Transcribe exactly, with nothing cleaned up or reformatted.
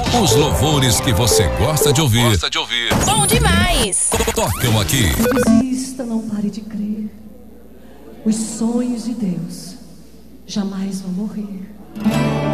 Os louvores que você gosta de ouvir. Gosta de ouvir. Bom demais. Tocam aqui. Não desista, não pare de crer. Os sonhos de Deus jamais vão morrer.